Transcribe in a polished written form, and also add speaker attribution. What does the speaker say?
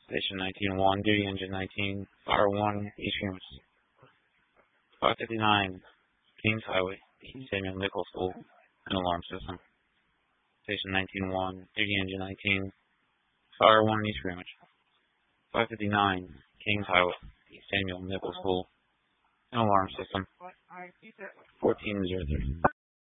Speaker 1: Station 19-1, duty engine 19, fire 1, East Greenwich. 559, Kings Highway, Samuel Nichols School, and alarm system. Station 19-1, duty engine 19, fire 1, East Greenwich. 559, Kings Highway, Samuel Nichols School, and alarm system. 1403.